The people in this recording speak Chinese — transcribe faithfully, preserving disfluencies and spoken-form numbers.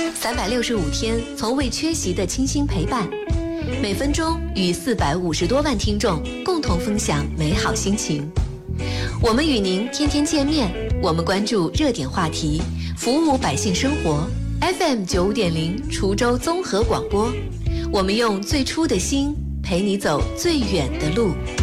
三百六十五天从未缺席的倾心陪伴，每分钟与四百五十多万听众共同分享美好心情。我们与您天天见面，我们关注热点话题，服务百姓生活。F M 九五点零滁州综合广播，我们用最初的心陪你走最远的路。